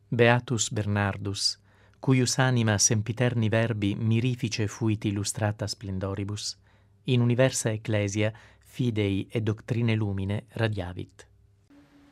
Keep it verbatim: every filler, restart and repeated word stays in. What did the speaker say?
Beatus Bernardus, cuius anima sempiterni verbi mirifice fuit illustrata splendoribus, in universa ecclesia fidei et doctrine lumine radiavit.